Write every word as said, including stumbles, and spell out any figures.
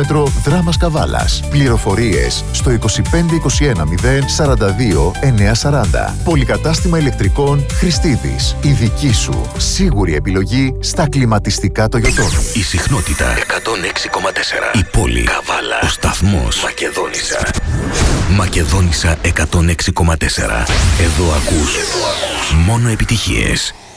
χιλιόμετρο Δράμας Καβάλας. Πληροφορίες στο είκοσι πέντε είκοσι ένα μηδέν σαράντα δύο εννιακόσια σαράντα. Πολυκατάστημα ηλεκτρικών Χριστίδης. Η δική σου σίγουρη επιλογή στα κλιματιστικά των Toyota. Η συχνότητα εκατόν έξι κόμμα τέσσερα. Η πόλη Καβάλα. Ο σταθμός Μακεδόνισσα. Μακεδόνισσα εκατόν έξι κόμμα τέσσερα. Εδώ ακούς μόνο επιτυχίες.